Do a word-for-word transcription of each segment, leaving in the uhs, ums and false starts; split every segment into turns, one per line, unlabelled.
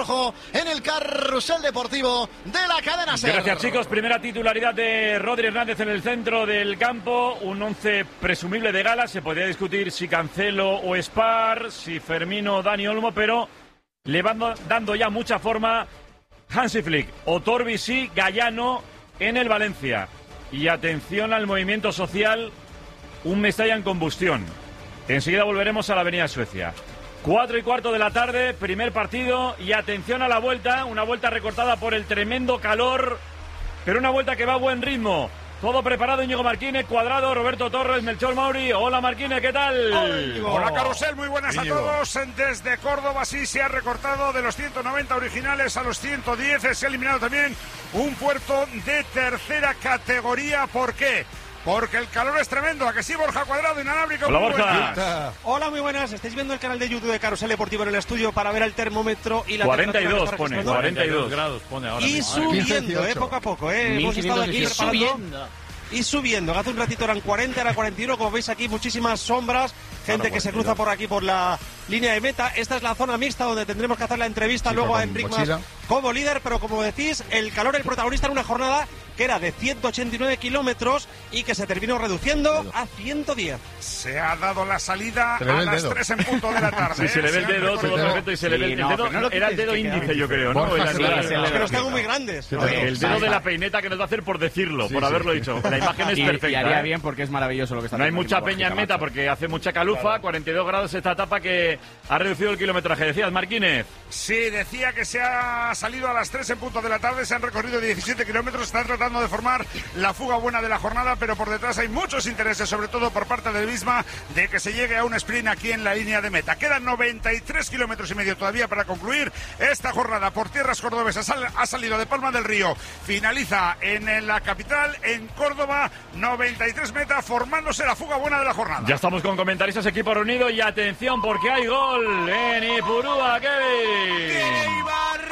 rojo en el carrusel deportivo de la cadena SER.
Gracias, chicos. Primera titularidad de Rodri Hernández en el centro del campo. Un once presumible de gala. Se podría discutir si Cancelo o Spar, si Fermino o Dani Olmo, pero le van dando ya mucha forma Hansi Flick. Otorbi sí, Gallano en el Valencia. Y atención al movimiento social, un Mestalla en combustión. Enseguida volveremos a la Avenida Suecia. Cuatro y cuarto de la tarde, primer partido, y atención a la vuelta, una vuelta recortada por el tremendo calor, pero una vuelta que va a buen ritmo. Todo preparado, Íñigo Marquínez, Cuadrado, Roberto Torres, Melchor Mauri. Hola Marquínez, ¿qué tal?
Hola, Hola Carrusel, muy buenas Íñigo. A todos. Desde Córdoba sí se ha recortado de los ciento noventa originales a los ciento diez. Se ha eliminado también un puerto de tercera categoría. ¿Por qué? Porque el calor es tremendo. ¿A que sí, Borja Cuadrado, inalámbrico?
Hola, Borja.
Hola, muy buenas. Estáis viendo el canal de YouTube de Carrusel Deportivo en el estudio para ver el termómetro y la
cuarenta y dos pone, cuarenta y dos
grados pone ahora.
Y
mismo.
subiendo, eh, poco a poco, eh. Hemos estado aquí preparando. Subiendo. Y subiendo. Hace un ratito eran cuarenta, era cuarenta y uno. Como veis aquí, muchísimas sombras. Gente claro, que se cruza por aquí por la línea de meta. Esta es la zona mixta donde tendremos que hacer la entrevista sí, luego a Enric Mas como líder. Pero como decís, el calor, el protagonista en una jornada que era de ciento ochenta y nueve kilómetros y que se terminó reduciendo a ciento diez.
Se ha dado la salida a las tres en punto de la tarde.
Sí, se le ve el dedo, todo perfecto, y se le ve el dedo. Era el dedo índice, yo creo, ¿no?
Es que los tengo muy grandes.
El dedo de la peineta que nos va a hacer por decirlo, por haberlo dicho. La imagen es perfecta.
Y haría bien porque es maravilloso lo que está
haciendo. No hay mucha peña en meta porque hace mucha calufa, cuarenta y dos grados esta etapa que ha reducido el kilometraje. Decías, Marquínez.
Sí, decía que se ha salido a las tres en punto de la tarde, se han recorrido diecisiete kilómetros, están tratando de formar la fuga buena de la jornada, pero por detrás hay muchos intereses, sobre todo por parte del Visma, de que se llegue a un sprint aquí en la línea de meta. Quedan noventa y tres kilómetros y medio todavía para concluir esta jornada por tierras cordobesas. Ha salido de Palma del Río, finaliza en la capital, en Córdoba, noventa y tres meta, formándose la fuga buena de la jornada.
Ya estamos con comentaristas, equipo reunido, y atención porque hay gol en Ipurúa, Kevin.
¡Eibar,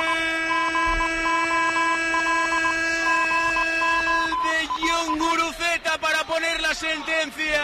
gol! John Guruceta para poner la sentencia.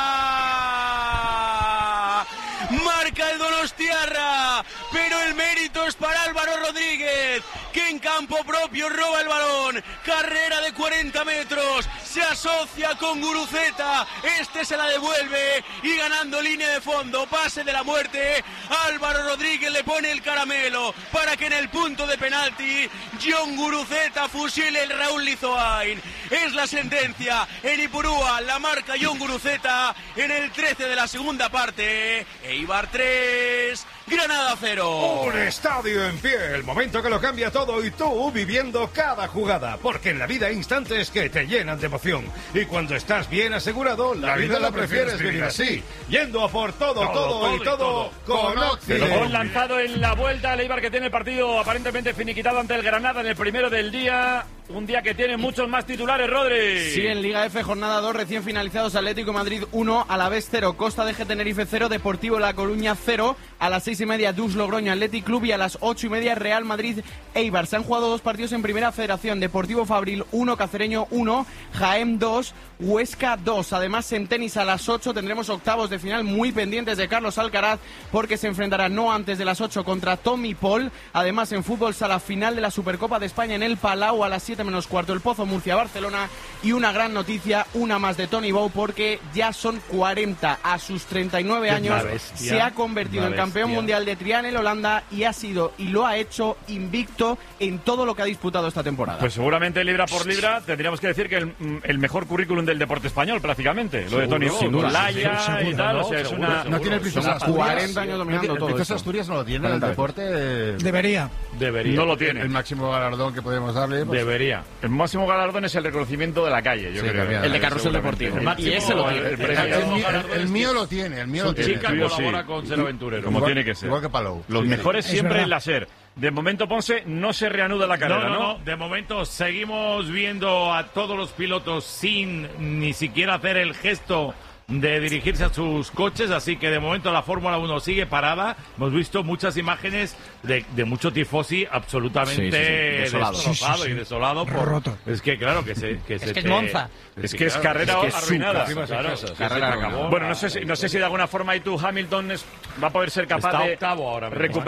Marca el donostiarra, pero el mérito es para Álvaro Rodríguez, que en campo propio roba el balón. Carrera de cuarenta metros, se asocia con Guruceta, este se la devuelve y ganando línea de fondo, pase de la muerte, Álvaro Rodríguez le pone el caramelo para que en el punto de penalti John Guruceta fusile el Raúl Lizoain. Es la sentencia en Ipurúa, la marca John Guruceta en el trece de la segunda parte. Eibar tres, Granada cero.
Un estadio en pie, el momento que lo cambia todo y tú viviendo cada jugada, porque en la vida hay instantes que te llenan de emoción y cuando estás bien asegurado, la, la vida, vida la prefieres vivir así, yendo a por todo, todo, todo, todo y todo, todo con Occident.
Gol lanzado en la vuelta, el Eibar que tiene el partido aparentemente finiquitado ante el Granada en el primero del día. Un día que tiene muchos más titulares, Rodri.
Sí, en Liga F, jornada dos, recién finalizados, Atlético Madrid uno, Alavés cero, Costa de G Tenerife cero, Deportivo La Coruña cero, a las seis y media Dus Logroño Athletic Club y a las ocho y media Real Madrid Eibar. Se han jugado dos partidos en Primera Federación, Deportivo Fabril uno, Cacereño uno, Jaén dos, Huesca dos. Además, en tenis a las ocho tendremos octavos de final muy pendientes de Carlos Alcaraz, porque se enfrentará no antes de las ocho contra Tommy Paul. Además, en fútbol, sala final de la Supercopa de España en el Palau a las siete menos cuarto, el Pozo Murcia-Barcelona. Y una gran noticia, una más de Tony Bow, porque ya son cuarenta. A sus treinta y nueve años bestia, se ha convertido en campeón mundial de trial en Holanda y ha sido y lo ha hecho invicto en todo lo que ha disputado esta temporada.
Pues seguramente libra por libra tendríamos que decir que el, el mejor currículum del deporte español prácticamente, lo seguro, de Tony Bow, con Laia sí, sí, y tal, no, o sea, es una...
No tiene el piso
cuarenta años dominando
no,
todo.
El Asturias no lo tiene, el deporte...
Debería.
Debería. No lo tiene.
El máximo galardón que podemos darle... Pues...
Debería. El máximo galardón es el reconocimiento de la calle, yo sí, creo.
También, el de Carrusel Deportivo. El máximo, y ese lo tiene.
El, el, el, el, el mío lo tiene, el mío lo tiene.
Chica colabora con Cero Aventurero. Como
igual,
tiene que ser.
Igual que Palou.
Los sí, mejores sí, siempre en la SER. De momento, Ponce, no se reanuda la carrera,
no,
¿no?
No, no, de momento seguimos viendo a todos los pilotos sin ni siquiera hacer el gesto de dirigirse a sus coches, así que de momento la Fórmula uno sigue parada. Hemos visto muchas imágenes de, de mucho tifosi absolutamente sí, sí, sí. Desolado, destrozado sí, sí, sí. y desolado por... Roto. Es que claro, que se... Que
es
se
que
te...
es Monza.
Es que es claro, carrera es que arruinada.
Es claro,
carrera acabó.
Bueno, no sé, si, no sé si de alguna forma y tú, Hamilton, es, va a poder ser capaz
Está
de
octavo ahora mismo,
recuperar...
¿eh?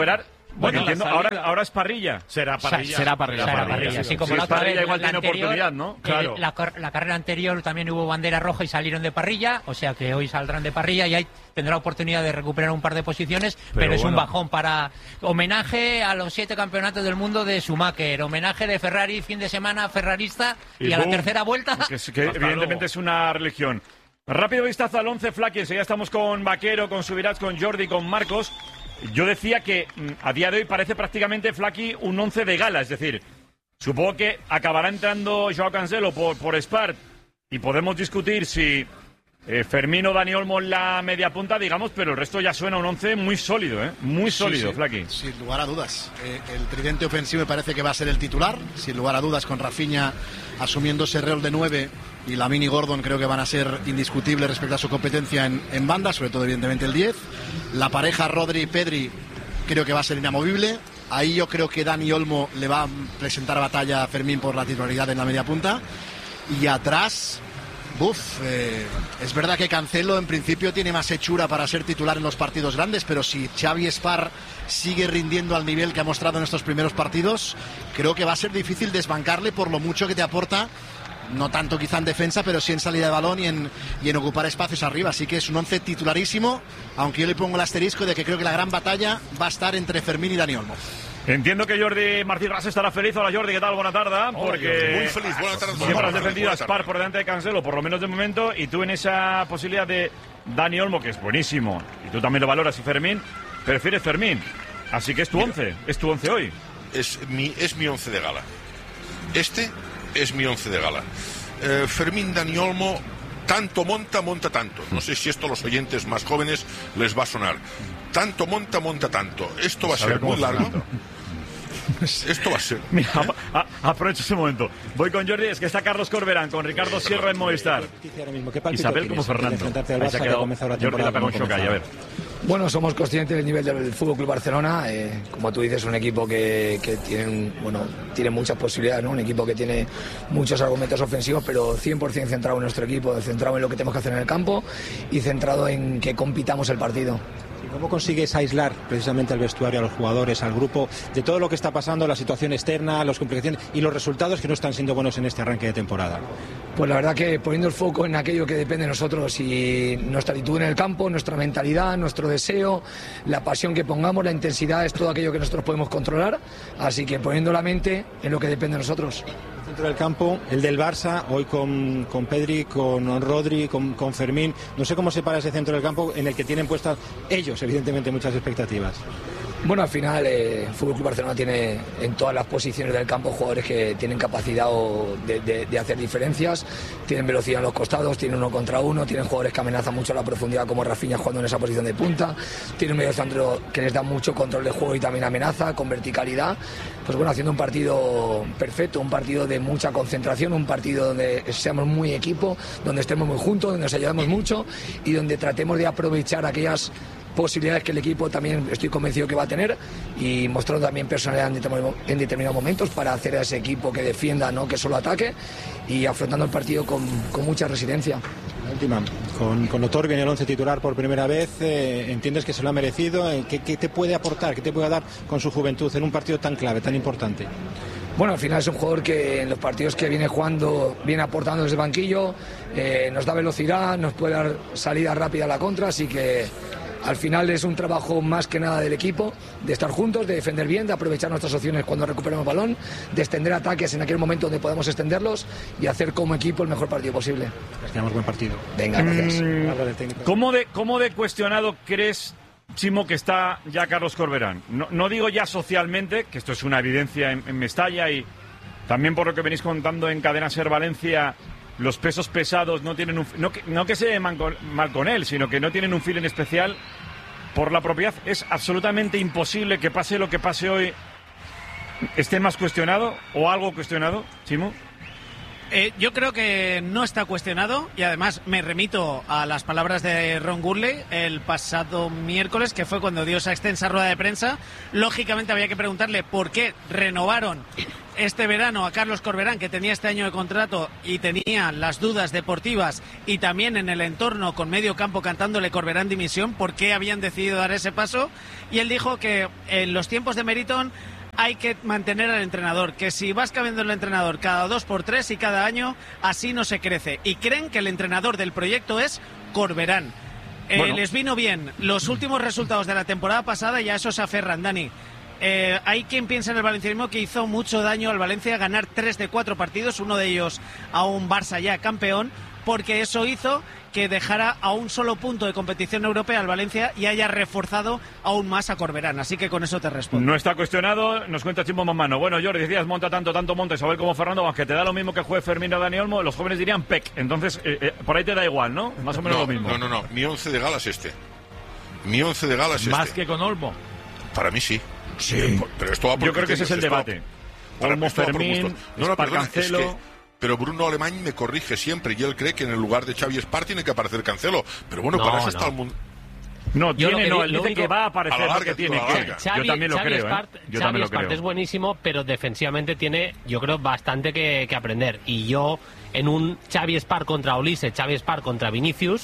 Bueno, entiendo, ahora, ahora es parrilla.
Será parrilla.
Será parrilla.
Será
parrilla.
parrilla.
Sí,
Así como
si
la
es
otra
parrilla
vez,
igual
la
tiene
anterior,
oportunidad, ¿no?
eh,
Claro.
La, la carrera anterior también hubo bandera roja y salieron de parrilla, o sea que hoy saldrán de parrilla y ahí tendrá oportunidad de recuperar un par de posiciones, pero,
Pero
es
bueno.
un bajón para homenaje a los siete campeonatos del mundo de Schumacher, homenaje de Ferrari, fin de semana ferrarista y,
Y
a la
boom.
tercera vuelta.
Que, es- que evidentemente es una religión. Rápido vistazo al once, Flaky. Ya estamos con Vaquero, con Subirats, con Jordi, con Marcos. Yo decía que mm, a día de hoy parece prácticamente, Flaky, un once de gala. Es decir, supongo que acabará entrando Joao Cancelo por, por Spart y podemos discutir si eh, Fermín o Dani Olmo en la media punta, digamos, pero el resto ya suena un once muy sólido, ¿eh? Muy sólido,
Sí, sí,
Flaky.
sin lugar a dudas. Eh, el tridente ofensivo me parece que va a ser el titular, sin lugar a dudas, con Rafinha asumiendo ese rol de nueve y Lamine y Gordon creo que van a ser indiscutibles respecto a su competencia en, en banda, sobre todo evidentemente el diez. La pareja Rodri y Pedri creo que va a ser inamovible. Ahí yo creo que Dani Olmo le va a presentar batalla a Fermín por la titularidad en la media punta. Y atrás, buf, eh, es verdad que Cancelo en principio tiene más hechura para ser titular en los partidos grandes, pero si Xavi Spar sigue rindiendo al nivel que ha mostrado en estos primeros partidos, creo que va a ser difícil desbancarle por lo mucho que te aporta, no tanto quizá en defensa, pero sí en salida de balón y en, y en ocupar espacios arriba. Así que es un once titularísimo, aunque yo le pongo el asterisco de que creo que la gran batalla va a estar entre Fermín y Dani Olmo.
Entiendo que Jordi Martí Ras estará feliz. Hola Jordi, ¿qué tal? Buena tarde. Porque
muy feliz, buena tarde.
siempre has defendido a
Buena tarde.
Spar por delante de Cancelo, por lo menos de momento, y tú en esa posibilidad de Dani Olmo, que es buenísimo, y tú también lo valoras, y Fermín, prefieres Fermín. Así que es tu once, es tu once hoy.
Es mi, es mi once de gala. Este es mi once de gala. Eh, Fermín, Dani Olmo, tanto monta, monta tanto. No sé si esto a los oyentes más jóvenes les va a sonar. Tanto monta, monta tanto. Esto va a ser muy largo. Esto va a ser.
Mira, a- a- aprovecho ese momento. Voy con Jordi, es que está Carlos Corberán, con Ricardo Sierra en Movistar. Isabel como Fernando. Ahí se ha quedado. Jordi le ha pegado un shock ahí, a ver.
Bueno, somos conscientes del nivel del Fútbol Club Barcelona. Eh, como tú dices, un equipo que, que tiene, un- bueno, tiene muchas posibilidades, ¿no? Un equipo que tiene muchos argumentos ofensivos, pero cien por ciento centrado en nuestro equipo, centrado en lo que tenemos que hacer en el campo y centrado en que compitamos el partido.
¿Cómo consigues aislar precisamente al vestuario, a los jugadores, al grupo, de todo lo que está pasando, la situación externa, las complicaciones y los resultados que no están siendo buenos en este arranque de temporada?
Pues la verdad que poniendo el foco en aquello que depende de nosotros y nuestra actitud en el campo, nuestra mentalidad, nuestro deseo, la pasión que pongamos, la intensidad, es todo aquello que nosotros podemos controlar. Así que poniendo la mente en lo que depende de nosotros.
Dentro del campo, el del Barça, hoy con, con Pedri, con Rodri, con, con Fermín. No sé cómo se para ese centro del campo en el que tienen puestas ellos, evidentemente, muchas expectativas.
Bueno, al final eh, el Fútbol Club Barcelona tiene en todas las posiciones del campo jugadores que tienen capacidad o de, de- de hacer diferencias, tienen velocidad en los costados, tienen uno contra uno, tienen jugadores que amenazan mucho la profundidad como Rafinha jugando en esa posición de punta, tienen un medio centro que les da mucho control de juego y también amenaza con verticalidad. Pues bueno, haciendo un partido perfecto, un partido de mucha concentración, un partido donde seamos muy equipo, donde estemos muy juntos, donde nos ayudemos mucho y donde tratemos de aprovechar aquellas posibilidades que el equipo también estoy convencido que va a tener y mostrando también personalidad en determin- en determinados momentos para hacer a ese equipo que defienda, no que solo ataque y afrontando el partido con, con mucha resistencia.
La última, con, con Otorbi en el once titular por primera vez, eh, ¿entiendes que se lo ha merecido? Eh, ¿Qué, ¿Qué te puede aportar, qué te puede dar con su juventud en un partido tan clave, tan importante?
Bueno, al final es un jugador que en los partidos que viene jugando, viene aportando desde el banquillo, eh, nos da velocidad, nos puede dar salida rápida a la contra, así que al final es un trabajo más que nada del equipo, de estar juntos, de defender bien, de aprovechar nuestras opciones cuando recuperamos balón, de extender ataques en aquel momento donde podamos extenderlos y hacer como equipo el mejor partido posible.
Esperamos buen partido.
Venga, gracias.
Mm, ¿Cómo de, cómo de cuestionado crees, Chimo, que está ya Carlos Corberán? No, no digo ya socialmente, que esto es una evidencia en, en Mestalla y también por lo que venís contando en Cadena Ser Valencia, los pesos pesados no tienen un, no, que, no que se lleven mal con, mal con él, sino que no tienen un feeling especial por la propiedad. Es absolutamente imposible que pase lo que pase hoy, esté más cuestionado o algo cuestionado, Chimo.
Eh, yo creo que no está cuestionado y además me remito a las palabras de Ron Gurley el pasado miércoles, que fue cuando dio esa extensa rueda de prensa. Lógicamente había que preguntarle por qué renovaron este verano a Carlos Corberán, que tenía este año de contrato y tenía las dudas deportivas, y también en el entorno con medio campo cantándole Corberán dimisión, por qué habían decidido dar ese paso, y él dijo que en los tiempos de Meriton hay que mantener al entrenador, que si vas cambiando el entrenador cada dos por tres y cada año, así no se crece, y creen que el entrenador del proyecto es Corberán. Eh, bueno. Les vino bien los últimos resultados de la temporada pasada y a eso se aferran, Dani. Eh, hay quien piensa en el valencianismo que hizo mucho daño al Valencia ganar tres de cuatro partidos, uno de ellos a un Barça ya campeón, porque eso hizo que dejara a un solo punto de competición europea al Valencia y haya reforzado aún más a Corberán. Así que con eso te respondo.
No está cuestionado, nos cuenta Chimbo Mamano. Bueno, Jordi, decías, monta tanto, tanto monta, Isabel como Fernando, aunque te da lo mismo que juegue Fermín o Dani Olmo, los jóvenes dirían P E C. Entonces, eh, eh, por ahí te da igual, ¿no? Más o menos
no,
lo mismo.
No, no, no. Mi once de gala es este. Mi once de gala es este.
¿Más que con Olmo?
Para mí sí.
Sí.
Pero esto va por
Yo creo que ese es el debate. Olmo, Fermín,
no, no, perdona,
Cancelo...
es que, pero Bruno Alemán me corrige siempre y él cree que en el lugar de Xavi Espar tiene que aparecer Cancelo. Pero bueno,
no,
para eso
no.
está el mundo.
No,
Yo
tiene,
que,
no, él dice
único,
que va a aparecer
a larga,
porque tiene que.
Xavi,
yo también lo
Xavi
creo,
Espart,
¿eh? Yo
Xavi
también lo
Espart
creo.
es buenísimo, pero defensivamente tiene, yo creo, bastante que, que aprender. Y yo, en un Xavi Espart contra Olise, Xavi Espart contra Vinicius,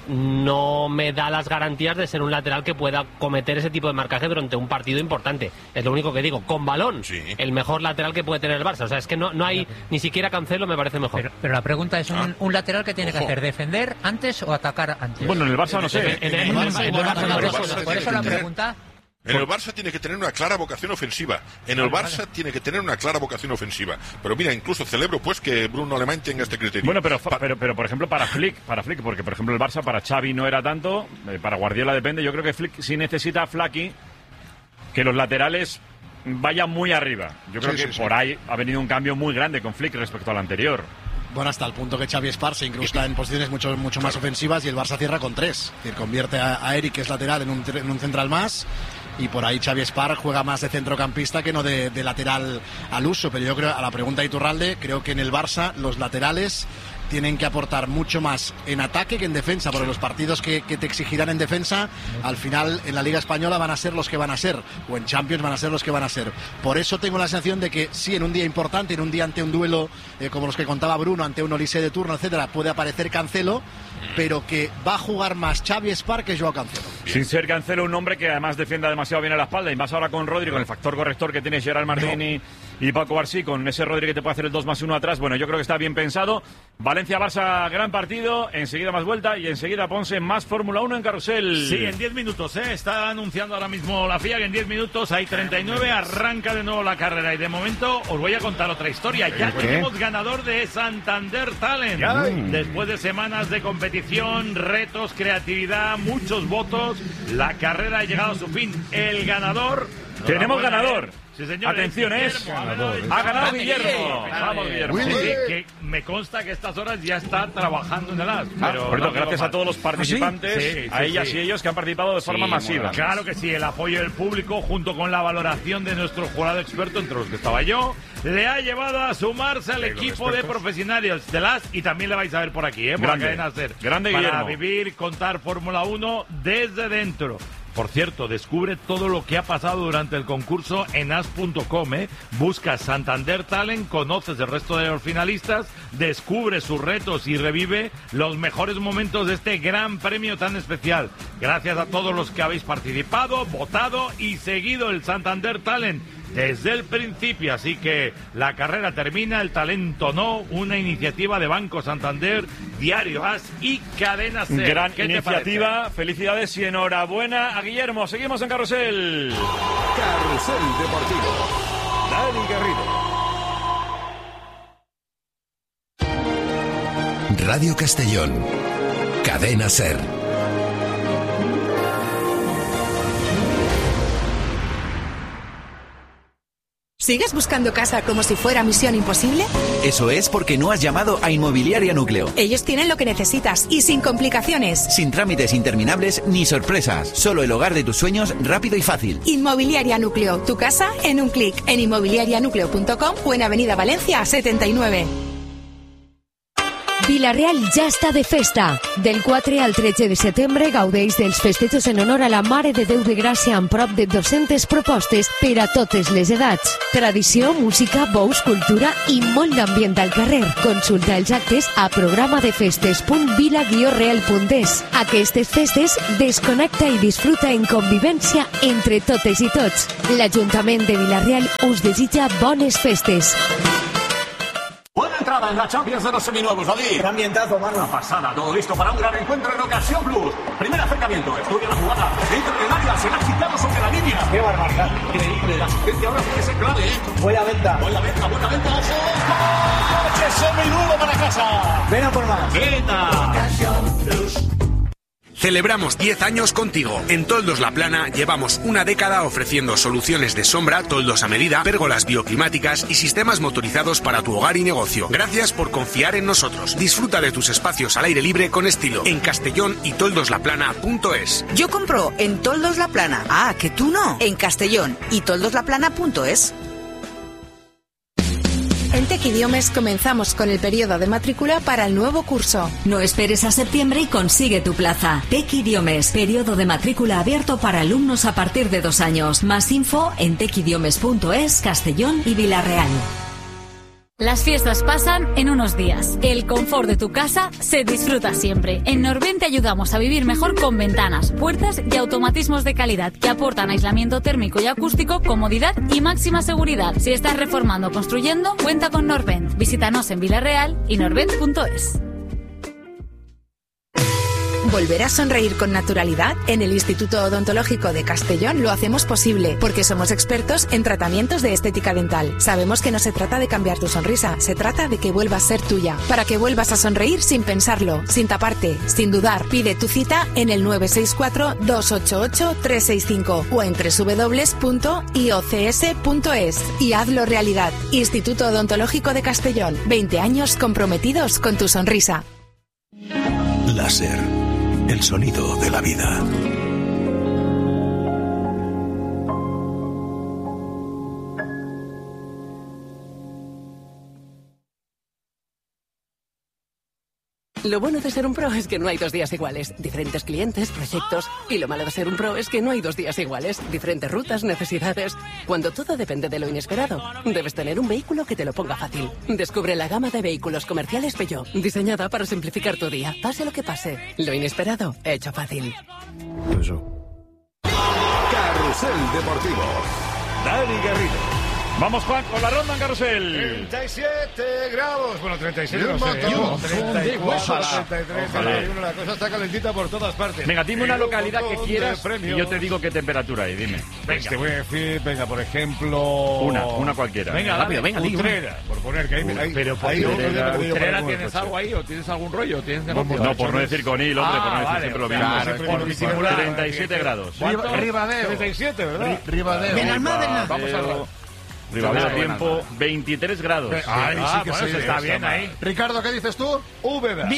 no me da las garantías de ser un lateral que pueda cometer ese tipo de marcaje durante un partido importante. Es lo único que digo. Con balón, sí. El mejor lateral que puede tener el Barça. O sea, es que no, no hay ni siquiera Cancelo, me parece mejor.
Pero, pero la pregunta es, ¿un,
¿Ah?
un lateral que tiene Ojo. que hacer? ¿Defender antes o atacar antes?
Bueno, en el Barça no sé.
En el Barça,
por eso la pregunta...
En el Barça tiene que tener una clara vocación ofensiva. En el Barça tiene que tener una clara vocación ofensiva. Pero mira, incluso celebro pues que Bruno Alemán tenga este criterio.
Bueno, pero, pero, pero por ejemplo para Flick, para Flick, porque por ejemplo el Barça para Xavi no era tanto, eh, para Guardiola depende. Yo creo que Flick sí necesita a Flaky que los laterales vayan muy arriba. Yo creo sí, que sí, por sí. ahí ha venido un cambio muy grande con Flick respecto al anterior.
Bueno, hasta el punto que Xavi Espar se incrusta en posiciones mucho, mucho más ofensivas y el Barça cierra con tres. Es decir, convierte a, a Eric, que es lateral, en un, en un central más. Y por ahí Xavi Espar juega más de centrocampista que no de, de lateral al uso. Pero yo creo, a la pregunta de Iturralde, creo que en el Barça los laterales tienen que aportar mucho más en ataque que en defensa, porque los partidos que, que te exigirán en defensa, al final en la Liga Española van a ser los que van a ser, o en Champions van a ser los que van a ser. Por eso tengo la sensación de que sí, en un día importante, en un día ante un duelo eh, como los que contaba Bruno, ante un Olise de turno, etcétera, puede aparecer Cancelo, pero que va a jugar más Xavi Espar que Joao Cancelo.
Sin ser Cancelo un hombre que además defienda demasiado bien a la espalda, y más ahora con Rodri, con el factor corrector que tiene Gerard Martín y, y Paco Barcí, con ese Rodri que te puede hacer el dos más uno atrás. Bueno, yo creo que está bien pensado. Valencia-Barça, gran partido, enseguida más vuelta y enseguida Ponce, más Fórmula uno en Carrusel.
Sí, en diez minutos, ¿eh? Está anunciando ahora mismo la F I A que en diez minutos hay treinta y nueve, arranca de nuevo la carrera y de momento os voy a contar otra historia. Ya ¿Qué? tenemos ganador de Santander Talent. ¿Ya? Después de semanas de competición, retos, creatividad, muchos votos, la carrera ha llegado a su fin. El ganador...
Tenemos ganador.
Sí, señor.
Atención, es. Ganador. Ha ganado Guillermo. Vamos, Guillermo.
Sí, sí, que me consta que a estas horas ya está trabajando en el A S. Pero
ah, gracias a todos los participantes,
¿Ah, sí? Sí, sí,
a ellas
sí.
y ellos que han participado de forma
sí,
masiva.
Claro que sí, el apoyo del público junto con la valoración de nuestro jurado experto, entre los que estaba yo, le ha llevado a sumarse al equipo de profesionales del A S y también le vais a ver por aquí, ¿eh? Por
Grande.
la cadena SER.
Grande,
Para
Guillermo.
vivir, contar Fórmula uno desde dentro. Por cierto, descubre todo lo que ha pasado durante el concurso en as punto com, ¿eh? Busca Santander Talent, conoces el resto de los finalistas, descubre sus retos y revive los mejores momentos de este gran premio tan especial. Gracias a todos los que habéis participado, votado y seguido el Santander Talent desde el principio, así que la carrera termina, el talento no, una iniciativa de Banco Santander, Diario A S y Cadena SER.
Gran iniciativa, felicidades y enhorabuena a Guillermo. Seguimos en Carrusel.
Carrusel Deportivo. Dani Garrido. Radio Castellón. Cadena SER.
¿Sigues buscando casa como si fuera misión imposible?
Eso es porque no has llamado a Inmobiliaria Núcleo.
Ellos tienen lo que necesitas y sin complicaciones.
Sin trámites interminables ni sorpresas. Solo el hogar de tus sueños rápido y fácil.
Inmobiliaria Núcleo. Tu casa en un clic. En inmobiliaria núcleo punto com o en Avenida Valencia setenta y nueve.
Vila-real ja està de festa. Del quatre al tretze de setembre gaudeix dels festejos en honor a la Mare de Déu de Gràcia amb prop de dues-centes propostes per a totes les edats. Tradició, música, bous, cultura i molt d'ambient al carrer. Consulta els actes a programadefestes punt vila guió real punt es. Aquestes festes desconnecta i disfruta en convivència entre totes i tots. L'Ajuntament de Vila-real us desitja bones festes.
Buena entrada en la Champions de los seminuevos, David.
Qué ambientazo, mano.
Una pasada, todo listo para un gran encuentro en Ocasión Plus. Primer acercamiento, estudia la jugada. Dentro del área, se ha quitado sobre la línea.
Qué barbaridad.
Increíble, la asistencia ahora tiene que ser clave, ¿eh?
Buena venta.
Buena venta, buena venta. ¡Ojo! ¡Coche seminuevo para casa!
Ven a por más.
¡Venta!
Ocasión
Plus.
Celebramos diez años contigo. En Toldos La Plana llevamos una década ofreciendo soluciones de sombra, toldos a medida, pérgolas bioclimáticas y sistemas motorizados para tu hogar y negocio. Gracias por confiar en nosotros. Disfruta de tus espacios al aire libre con estilo en Castellón y toldos la plana punto es.
Yo compro en Toldos La Plana. Ah, que tú no. En Castellón y toldos la plana punto es.
En Tequidiomes comenzamos con el periodo de matrícula para el nuevo curso.
No esperes a septiembre y consigue tu plaza. Tequidiomes, periodo de matrícula abierto para alumnos a partir de dos años. Más info en tequidiomes punto es, Castellón y Vila-real.
Las fiestas pasan en unos días. El confort de tu casa se disfruta siempre. En Norvent te ayudamos a vivir mejor con ventanas, puertas y automatismos de calidad que aportan aislamiento térmico y acústico, comodidad y máxima seguridad. Si estás reformando o construyendo, cuenta con Norvent. Visítanos en Vila-real y norvent punto es.
¿Volver a sonreír con naturalidad? En el Instituto Odontológico de Castellón lo hacemos posible, porque somos expertos en tratamientos de estética dental. Sabemos que no se trata de cambiar tu sonrisa, se trata de que vuelva a ser tuya, para que vuelvas a sonreír sin pensarlo, sin taparte, sin dudar. Pide tu cita en el nueve seis cuatro, dos ocho ocho, tres seis cinco o en doble u doble u doble u punto i o c s punto es y hazlo realidad. Instituto Odontológico de Castellón, veinte años comprometidos con tu sonrisa.
Láser. El sonido de la vida.
Lo bueno de ser un pro es que no hay dos días iguales. Diferentes clientes, proyectos. Y lo malo de ser un pro es que no hay dos días iguales. Diferentes rutas, necesidades. Cuando todo depende de lo inesperado, debes tener un vehículo que te lo ponga fácil. Descubre la gama de vehículos comerciales Peugeot, diseñada para simplificar tu día, pase lo que pase. Lo inesperado, hecho fácil.
Carrusel Deportivo. Dani Garrido.
Vamos, Juan, con la ronda en Carrusel.
treinta y siete grados. Bueno, treinta y siete no sé. treinta y cuatro, treinta y tres, treinta y uno. La cosa está calentita por todas partes.
Venga, dime una localidad que quieras y yo te digo qué temperatura hay, dime.
Venga. Te voy a decir, venga, por ejemplo...
Una, una cualquiera.
Venga, rápido, venga, dime. Utrera, por poner que hay...
Uy, pero por
ahí,
Utrera, Utrera, ¿tienes algo ahí o tienes algún rollo? ¿Tienes negocio?
No, por no decir con il, hombre, por no decir
vale,
siempre lo
claro,
mismo.
por disimular.
treinta y siete grados.
Ribadeo. treinta y siete, ¿verdad?
Ribadeo.
Benalmádena. Vamos a ver. Ribadeo, tiempo veintitrés grados.
Ay, sí
ah,
que
bueno,
sí,
eso está
está
bien
mal.
ahí.
Ricardo, ¿qué dices tú?
Úbeda.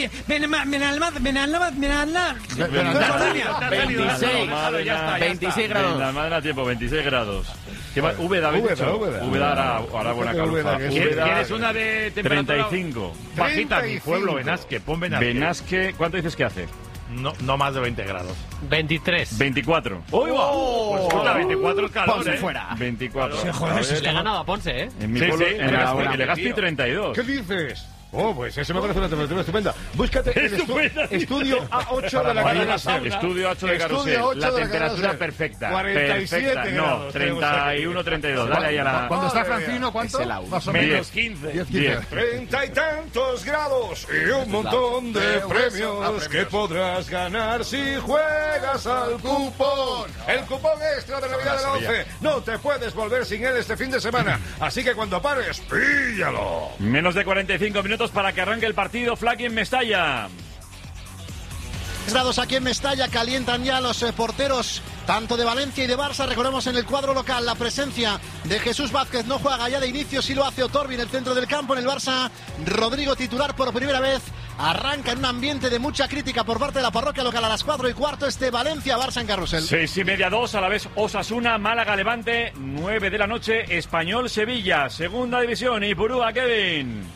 veintiséis grados.
Benalmádena, tiempo, veintiséis grados. ¿Qué más? Úbeda, ¿habéis dicho?
Úbeda.
Úbeda hará, hará buena calor.
¿Quieres una de temperatura
treinta y cinco.
bajita? Mi pueblo, Benasque, pon Benasque.
Benasque, ¿cuánto dices que hace?
No, no más de veinte grados.
veintitrés.
veinticuatro.
¡Uy, va! Pues escucha, veinticuatro es calor,
Ponce
¿eh?
fuera.
veinticuatro.
Sí, joder,
A ver,
Le ha ganado a Ponce, ¿eh?
En mi
Sí,
pueblo,
sí,
en,
en
la,
Legazpi,
en Legazpi
tío.
treinta y dos.
¿Qué dices? Oh, pues eso me parece una temperatura estupenda. Búscate el estu-
Estupenda, sí.
estudio A ocho de la
Para
cadena
la
SER.
Estudio ocho de
Estudio
Carrusel.
ocho
La
de la
temperatura
cadena SER.
perfecta.
cuarenta y siete
Perfecta.
grados
No,
tenemos
treinta y uno,
aquí.
treinta y dos. Dale ahí a la...
Cuando está
Madre mía.
Francino, ¿cuánto?
Es el audio.
Más o
Menos
menos.
quince.
diez,
Diez.
quince.
Treinta y tantos grados y un montón de
Eh,
premios
ah, premios.
que podrás ganar si juegas al cupón. El cupón extra de Navidad de la once. No te puedes volver sin él este fin de semana. Así que cuando pares, píllalo.
Menos de cuarenta y cinco minutos para que arranque el partido. Flaky en Mestalla.
Grados aquí en Mestalla, calientan ya los eh, porteros tanto de Valencia y de Barça. Recordemos en el cuadro local la presencia de Jesús Vázquez, no juega ya de inicio, sí lo hace Otorbi en el centro del campo. En el Barça, Rodrigo titular por primera vez. Arranca en un ambiente de mucha crítica por parte de la parroquia local a las cuatro y cuarto este Valencia-Barça en Carrusel.
Seis y media, dos, a la vez Osasuna, Málaga-Levante, nueve de la noche, Español-Sevilla, segunda división, Ipurúa, Kevin.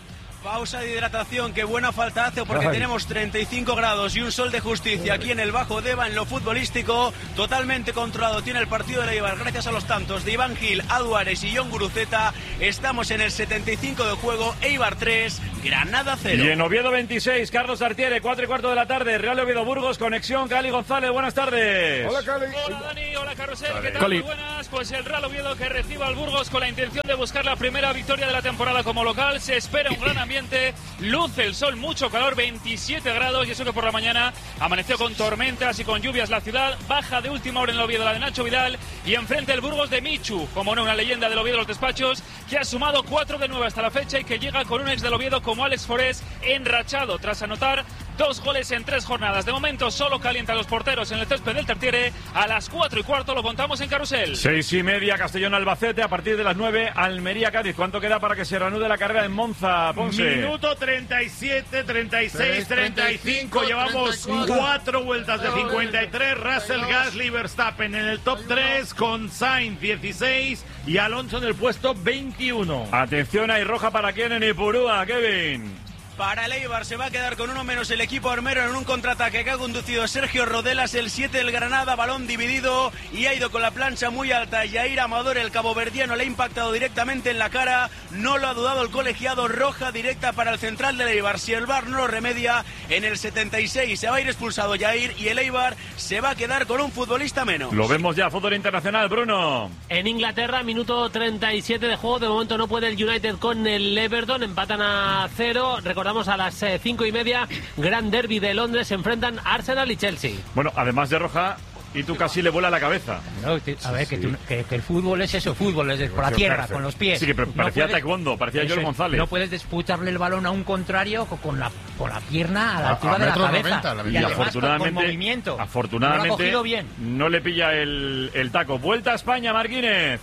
Pausa de hidratación, qué buena falta hace porque Ay. tenemos treinta y cinco grados y un sol de justicia aquí en el Bajo Deva. En lo futbolístico, totalmente controlado tiene el partido de Eibar gracias a los tantos de Iván Gil, Aduares y Jon Guruceta. Estamos en el setenta y cinco de juego, Eibar tres, Granada cero.
Y en Oviedo veintiséis, Carlos Artiere, cuatro y cuarto de la tarde, Real Oviedo Burgos, conexión, Cali González, buenas tardes.
Hola Cali.
Hola Dani, hola Carrusel, ¿qué tal?
Cali.
Muy buenas, pues el Real Oviedo que reciba al Burgos con la intención de buscar la primera victoria de la temporada como local. Se espera un gran ambiente. Luce el sol, mucho calor, veintisiete grados, y eso que por la mañana amaneció con tormentas y con lluvias la ciudad. Baja de última hora en el Oviedo la de Nacho Vidal, y enfrente el Burgos de Michu, como no, una leyenda del Oviedo de los despachos, que ha sumado cuatro de nueve hasta la fecha y que llega con un ex del Oviedo como Alex Forés enrachado tras anotar dos goles en tres jornadas. De momento solo calientan los porteros en el césped del Tartiere. A las cuatro y cuarto lo contamos en Carrusel.
Seis y media, Castellón Albacete. A partir de las nueve, Almería Cádiz. ¿Cuánto queda para que se reanude la carrera en Monza, Ponce?
Minuto treinta y siete, treinta y seis, treinta y cinco. Llevamos cuatro vueltas de cincuenta y tres. Russell, Gasly, Verstappen en el top tres con Sainz dieciséis y Alonso en el puesto veintiuno.
Atención, hay roja para quién en Ipurúa, Kevin.
Para el Eibar se va a quedar con uno menos el equipo armero en un contraataque que ha conducido Sergio Rodelas, el siete del Granada, balón dividido y ha ido con la plancha muy alta. Jair Amador, el caboverdiano, le ha impactado directamente en la cara, no lo ha dudado el colegiado, roja directa para el central del Eibar. Si el V A R no lo remedia, en el setenta y seis se va a ir expulsado Jair y el Eibar se va a quedar con un futbolista menos.
Lo vemos ya, fútbol internacional, Bruno.
En Inglaterra, minuto treinta y siete de juego, de momento no puede el United con el Everton, empatan a cero. Recordamos a las eh, cinco y media, gran derbi de Londres, se enfrentan Arsenal y Chelsea.
Bueno, además de roja, y tú casi le vuela la cabeza.
No, te, a ver, sí, que, tú, que, que el fútbol es eso, fútbol es por la tierra, perfecto, con los pies.
Sí, que parecía no taekwondo, parecía Joel González.
No puedes disputarle el balón a un contrario con la, con la pierna a la altura a, a de la cabeza. noventa, la y además
afortunadamente,
con, con movimiento.
Afortunadamente,
no, bien.
no le pilla el, el taco. Vuelta a España, Marquínez.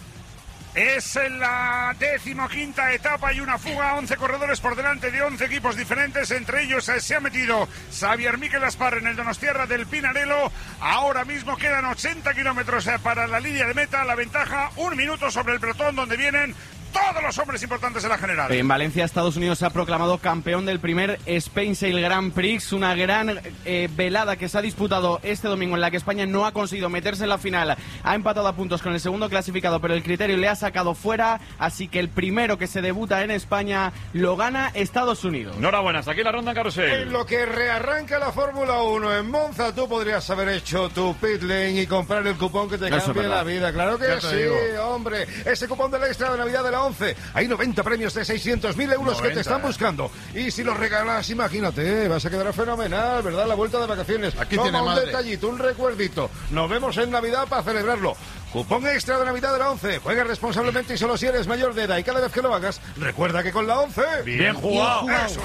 Es la decimoquinta etapa y una fuga, once corredores por delante de once equipos diferentes, entre ellos se ha metido Xavier Miquel Aspar en el Donostiarra del Pinarello. Ahora mismo quedan ochenta kilómetros para la línea de meta, la ventaja un minuto sobre el pelotón donde vienen todos los hombres importantes de la general.
En Valencia, Estados Unidos se ha proclamado campeón del primer Spain Sail Grand Prix, una gran eh, velada que se ha disputado este domingo en la que España no ha conseguido meterse en la final. Ha empatado a puntos con el segundo clasificado, pero el criterio le ha sacado fuera, así que el primero que se debuta en España lo gana Estados Unidos.
Enhorabuena, hasta aquí la ronda en Carrusel.
En lo que rearranca la Fórmula uno en Monza, tú podrías haber hecho tu pit lane y comprar el cupón que te cambie la vida. Claro que sí, digo. hombre. Ese cupón del extra de Navidad de la once. Hay noventa premios de seiscientos mil euros noventa, que te están buscando. Y si los regalas, imagínate, vas a quedar fenomenal, ¿verdad? La vuelta de vacaciones.
Aquí
Toma
tiene
un
madre.
detallito, un recuerdito. Nos vemos en Navidad para celebrarlo. Cupón extra de Navidad de la once. Juega responsablemente y solo si eres mayor de edad. Y cada vez que lo hagas, recuerda que con la once...
Bien, bien jugado.
jugado. Eso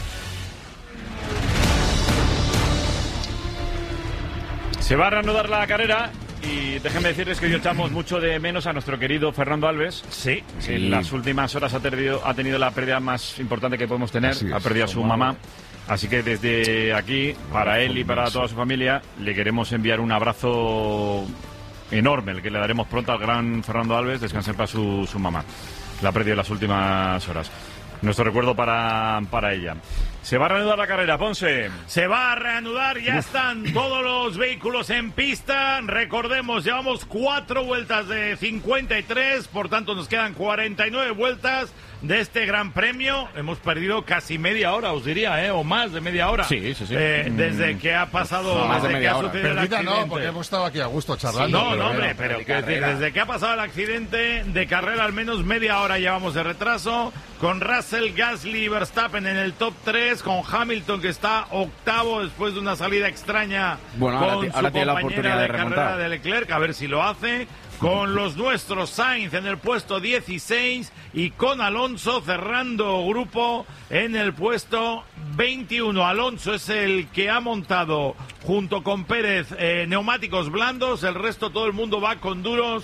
es. Se va a reanudar la carrera. Y déjenme decirles que hoy echamos mucho de menos a nuestro querido Fernando Alves.
Sí.
sí. En las últimas horas ha, terdido, ha tenido la pérdida más importante que podemos tener. Ha perdido a su mamá. Así que desde aquí, para él y para toda su familia, le queremos enviar un abrazo enorme, el que le daremos pronto al gran Fernando Alves. Descansen para su, su mamá. La ha perdido en las últimas horas. Nuestro recuerdo para, para ella. Se va a reanudar la carrera, Ponce.
Se va a reanudar, ya están todos los vehículos en pista. Recordemos, llevamos cuatro vueltas de cincuenta y tres, por tanto nos quedan cuarenta y nueve vueltas de este gran premio. Hemos perdido casi media hora, os diría, ¿eh? O más de media hora.
Sí, sí, sí.
Eh, desde que ha pasado,
no,
desde que ha sucedido el accidente.
No, porque hemos estado aquí a gusto charlando.
Sí, no,
pero
no, hombre,
era,
pero
de
que decir, desde que ha pasado el accidente de carrera, al menos media hora llevamos de retraso, con Russell, Gasly y Verstappen en el top tres, con Hamilton que está octavo después de una salida extraña
bueno,
con
ahora,
su
ahora tiene la
compañera de,
de
carrera de Leclerc, a ver si lo hace. Con los nuestros, Sainz en el puesto dieciséis y con Alonso cerrando grupo en el puesto veintiuno. Alonso es el que ha montado junto con Pérez eh, neumáticos blandos, el resto todo el mundo va con duros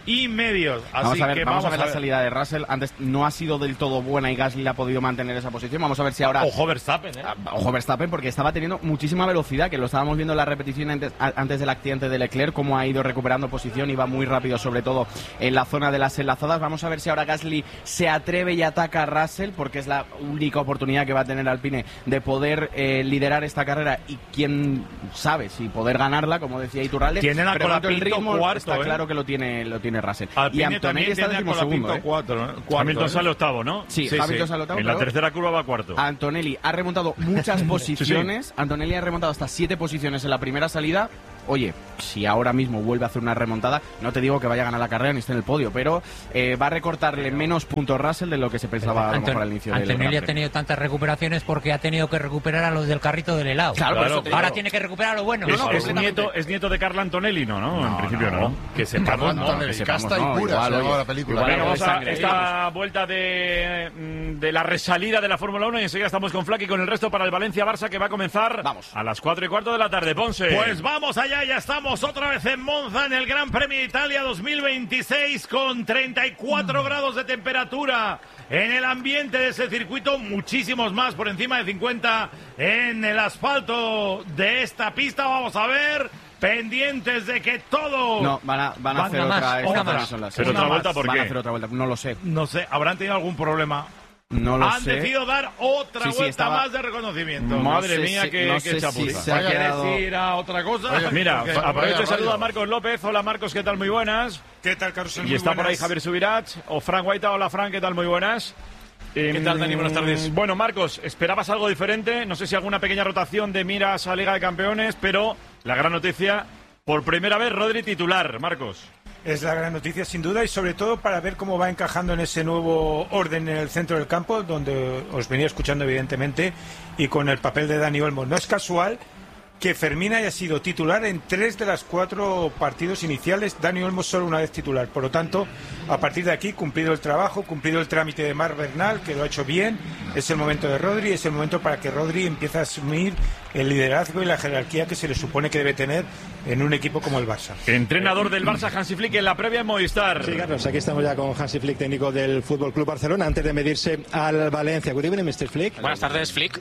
y medios. Así
vamos a ver,
que
vamos,
vamos
a ver
a
la salida de Russell. Antes no ha sido del todo buena y Gasly ha podido mantener esa posición. Vamos a ver si ahora...
Ojo Verstappen, ¿eh?
Ojo Verstappen, porque estaba teniendo muchísima velocidad, que lo estábamos viendo en la repetición antes, antes del accidente de Leclerc, cómo ha ido recuperando posición y va muy rápido, sobre todo en la zona de las enlazadas. Vamos a ver si ahora Gasly se atreve y ataca a Russell, porque es la única oportunidad que va a tener Alpine de poder eh, liderar esta carrera y quién sabe si poder ganarla, como decía Iturralde.
Tiene la
pero el ritmo
cuarto,
está
¿eh?
claro que lo tiene, lo tiene Russell.
Alpine
y Antonelli está decimosegundo, ¿eh?
cuatro, ¿eh?
Hamilton
¿eh?
sale octavo, ¿no?
Sí, sí Hamilton sí. sale octavo.
En la tercera curva va cuarto.
Antonelli ha remontado muchas posiciones.
sí, sí.
Antonelli ha remontado hasta siete posiciones en la primera salida. Oye, si ahora mismo vuelve a hacer una remontada, no te digo que vaya a ganar la carrera ni esté en el podio, pero eh, va a recortarle menos puntos Russell de lo que se pensaba a lo mejor al inicio del
Antonelli ha tenido tantas recuperaciones porque ha tenido que recuperar a los del carrito del helado.
Claro,
claro.
claro.
Ahora tiene que recuperar a lo bueno.
Es,
No, no,
es, nieto, es nieto de Carla Antonelli, ¿no? ¿no?
no
en principio no. no.
Que sepamos, no.
Antonelli,
que sepamos,
casta
no,
y pura,
igual,
se
oye,
llama la película.
Venga,
igual,
vamos a
sangre,
esta vuelta de, de la resalida de la Fórmula uno y enseguida estamos con Flack y con el resto para el Valencia-Barça que va a comenzar
vamos.
a las cuatro y cuarto de la tarde. Ponce.
Pues vamos allá, ya estamos otra vez en Monza en el Gran Premio de Italia dos mil veintiséis con treinta y cuatro mm. grados de temperatura en el ambiente de ese circuito, muchísimos más por encima de cincuenta en el asfalto de esta pista. Vamos a ver, pendientes de que todo...
No, van a, van a
Van
hacer
a
otra...
más, una más.
Son las
Pero otra vuelta, ¿por
Van
qué?
a hacer otra vuelta, no lo sé.
No sé, ¿habrán tenido algún problema?
No lo
Han
sé.
decidido dar otra
Sí, sí,
vuelta
estaba-
más de reconocimiento.
No
Madre
sé
mía,
si-
qué,
no
qué
sé si
chapuza.
se ha
¿Quieres
quedado-
ir a otra cosa?
Oye,
Mira,
Porque-
aprovecho y
vaya
saludo a
rollo.
Marcos López. Hola Marcos, ¿qué tal? Muy buenas.
¿Qué tal, Carlos?
Y
Muy
está por ahí
buenas.
Javier Subirach o Fran Guaita. Hola Fran, ¿qué tal? Muy buenas.
¿Qué tal, Dani? Buenas tardes.
Bueno, Marcos, esperabas algo diferente. No sé si alguna pequeña rotación de miras a Liga de Campeones, pero la gran noticia, por primera vez Rodri titular, Marcos.
Es la gran noticia, sin duda, y sobre todo para ver cómo va encajando en ese nuevo orden en el centro del campo, donde os venía escuchando, evidentemente, y con el papel de Dani Olmo. No es casual que Fermín haya sido titular en tres de las cuatro partidos iniciales, Dani Olmo solo una vez titular. Por lo tanto, a partir de aquí, cumplido el trabajo, cumplido el trámite de Marc Bernal, que lo ha hecho bien, es el momento de Rodri, es el momento para que Rodri empiece a asumir el liderazgo y la jerarquía que se le supone que debe tener en un equipo como el Barça.
Entrenador del Barça, Hansi Flick, en la previa en Movistar.
Sí, Carlos, aquí estamos ya con Hansi Flick, técnico del Fútbol Club Barcelona, antes de medirse al Valencia. Good evening, mister Flick.
Buenas tardes, Flick.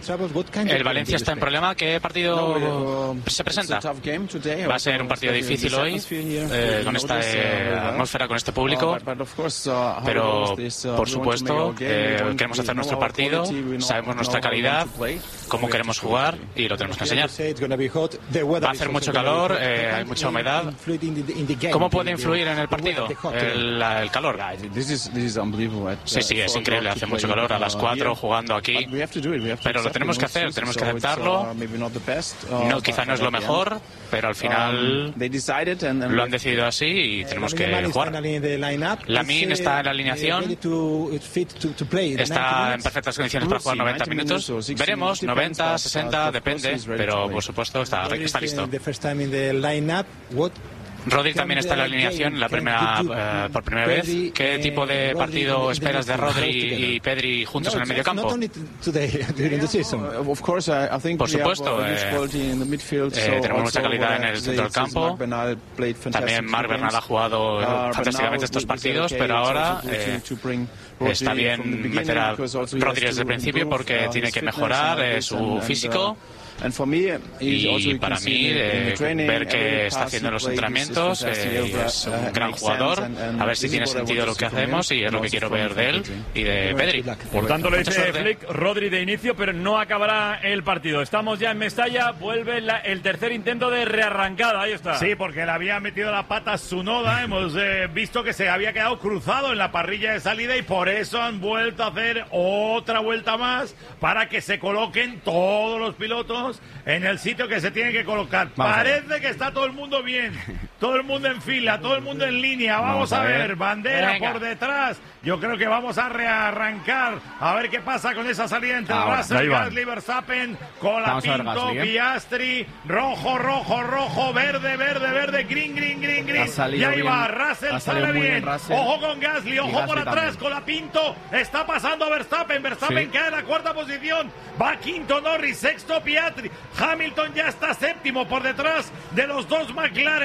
El Valencia está en problema. ¿Qué partido se presenta? Va a ser un partido difícil hoy, eh, con esta eh, atmósfera, con este público. Pero, por supuesto, eh, queremos hacer nuestro partido, sabemos nuestra calidad, cómo queremos jugar y lo tenemos que enseñar. Va a hacer mucho calor, eh, hay mucha humedad. ¿Cómo puede influir en el partido el, el calor? Sí, sí, es increíble, hace mucho calor a las cuatro jugando aquí, pero lo tenemos que hacer, tenemos que aceptarlo. No, quizá no es lo mejor, pero al final lo han decidido así y tenemos que jugar. Lamine está en la alineación, está en perfectas condiciones para jugar noventa minutos. Veremos, noventa, sesenta, depende, pero por supuesto está, está listo. Rodri también está en la alineación la primera, eh, por primera vez. ¿Qué tipo de partido esperas de Rodri y Pedri juntos en el mediocampo? Por supuesto, eh, eh, tenemos mucha calidad en el centro del campo. También Marc Bernal ha jugado fantásticamente estos partidos, pero ahora eh, está bien meter a Rodri desde el principio porque tiene que mejorar eh, su físico. Y para mí, eh, ver qué está haciendo en los entrenamientos, eh, es un gran jugador, a ver si tiene sentido lo que hacemos y es lo que quiero ver de él y de Pedri.
Por tanto, le dice Flick, Rodri de inicio, pero no acabará el partido. Estamos ya en Mestalla, vuelve la, el tercer intento de rearrancada, ahí está.
Sí, porque le había metido la pata a Tsunoda, hemos eh, visto que se había quedado cruzado en la parrilla de salida y por eso han vuelto a hacer otra vuelta más para que se coloquen todos los pilotos en el sitio que se tiene que colocar. Vamos Parece que está todo el mundo bien, todo el mundo en fila, todo el mundo en línea. Vamos, vamos a, ver. ver, bandera Venga. por detrás. Yo creo que vamos a rearrancar, a ver qué pasa con esa salida entre Russell, Gasly, Verstappen, Colapinto, Piastri, rojo, rojo, rojo, verde, verde, verde, green, green, green, green. Y ahí bien. va, Russell sale bien. bien Russell. Ojo con Gasly, ojo Gasly por atrás, también. Colapinto, está pasando a Verstappen, Verstappen sí. cae en la cuarta posición, va quinto Norris, sexto Piastri, Hamilton ya está séptimo por detrás de los dos McLaren, los de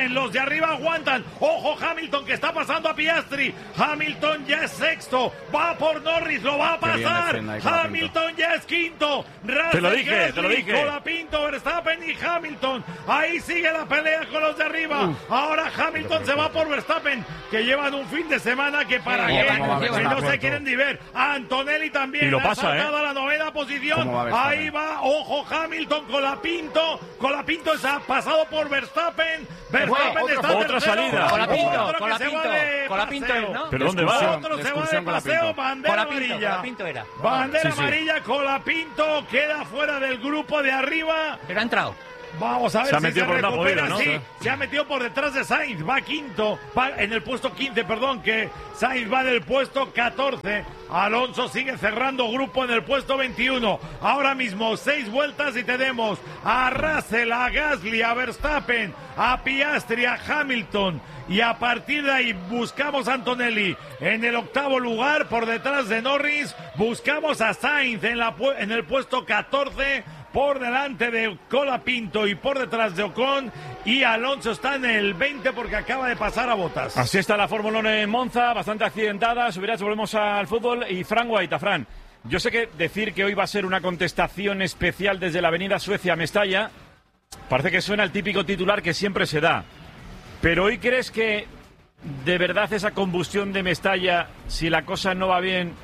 arriba aguantan. Ojo Hamilton que está pasando a Piastri. Hamilton ya es sexto. Va por Norris, lo va a pasar. Hamilton ya es quinto. Russell,
te lo dije,
Gasly,
te lo dije.
Colapinto, Verstappen y Hamilton. Ahí sigue la pelea con los de arriba. Uh. Ahora Hamilton se va por Verstappen, que llevan un fin de semana que para
sí,
qué,
que
no se quieren ni ver. Antonelli también
y lo
ha
pasa,
saltado
¿eh?
a la novena posición. Va Ahí va, ojo Hamilton, Colapinto. Colapinto se ha pasado por Verstappen. Verstappen
Otra,
está
otra
tercero.
salida.
Colapinto,
Otro
Colapinto,
que se va de
Colapinto,
paseo.
¿no?
¿Pero dónde va?
Otro se va de paseo, bandera
Colapinto,
amarilla.
Colapinto era.
Bandera
Sí, sí.
amarilla, Colapinto queda fuera del grupo de arriba.
Pero ha entrado.
Vamos a ver
se ha
si
metido
se
por una
recupera.
movida, ¿no?
Sí, se ha metido por detrás de Sainz, va quinto, va en el puesto quince, perdón, que Sainz va del puesto catorce. Alonso sigue cerrando grupo en el puesto veintiuno. Ahora mismo seis vueltas y tenemos a Russell, a Gasly, a Verstappen, a Piastri, a Hamilton. Y a partir de ahí buscamos a Antonelli en el octavo lugar por detrás de Norris. Buscamos a Sainz en, la, en el puesto catorce. Por delante de Colapinto y por detrás de Ocon, y Alonso está en el veinte porque acaba de pasar a Bottas.
Así está la Fórmula uno en Monza, bastante accidentada. Subirás, volvemos al fútbol. Y Fran Guaita, Fran, yo sé que decir que hoy va a ser una contestación especial desde la avenida Suecia a Mestalla parece que suena el típico titular que siempre se da. Pero hoy crees que de verdad esa combustión de Mestalla, si la cosa no va bien,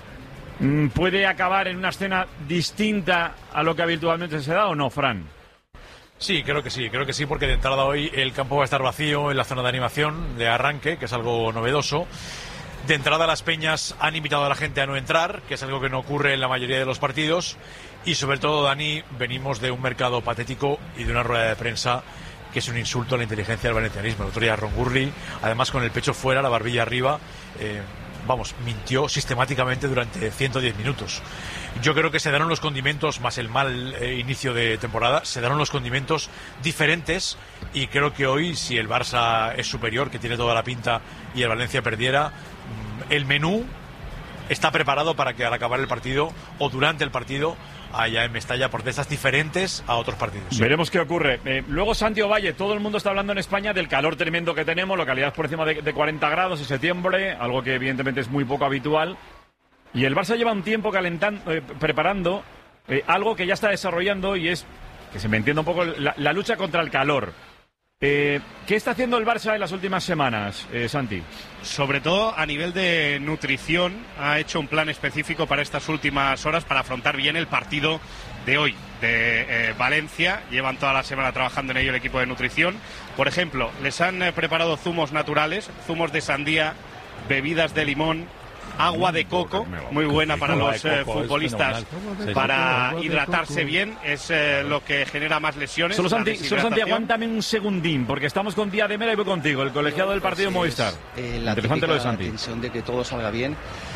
puede acabar en una escena distinta a lo que habitualmente se da, ¿o no, Fran?
Sí, creo que sí, creo que sí, porque de entrada hoy el campo va a estar vacío en la zona de animación, de arranque, que es algo novedoso. De entrada las peñas han invitado a la gente a no entrar, que es algo que no ocurre en la mayoría de los partidos. Y sobre todo, Dani, venimos de un mercado patético y de una rueda de prensa que es un insulto a la inteligencia del valencianismo. El otro día Ron Gurley, además con el pecho fuera, la barbilla arriba, eh, vamos, mintió sistemáticamente durante ciento diez minutos. Yo creo que se dieron los condimentos, más el mal eh, inicio de temporada, se dieron los condimentos diferentes, y creo que hoy, si el Barça es superior, que tiene toda la pinta, y el Valencia perdiera, el menú está preparado para que al acabar el partido o durante el partido haya en Mestalla protestas diferentes a otros partidos. Sí.
Veremos qué ocurre. Eh, luego Santiago Valle, todo el mundo está hablando en España del calor tremendo que tenemos, localidades por encima de, de cuarenta grados en septiembre, algo que evidentemente es muy poco habitual. Y el Barça lleva un tiempo calentando, eh, preparando eh, algo que ya está desarrollando, y es, que se me entienda un poco, la, la lucha contra el calor. Eh, ¿Qué está haciendo el Barça en las últimas semanas, eh, Santi?
Sobre todo a nivel de nutrición, ha hecho un plan específico para estas últimas horas para afrontar bien el partido de hoy, de eh, Valencia. Llevan toda la semana trabajando en ello el equipo de nutrición. Por ejemplo, les han eh, preparado zumos naturales, zumos de sandía, bebidas de limón, agua de coco, muy buena para los eh, futbolistas, para hidratarse bien, es eh, lo que genera más lesiones.
Solo Santi, solo Santi, aguántame un segundín, porque estamos con Díaz de Mera y voy contigo, el colegiado del partido Movistar.
Eh, la
Interesante lo de Santi.
tensión de que todo salga bien,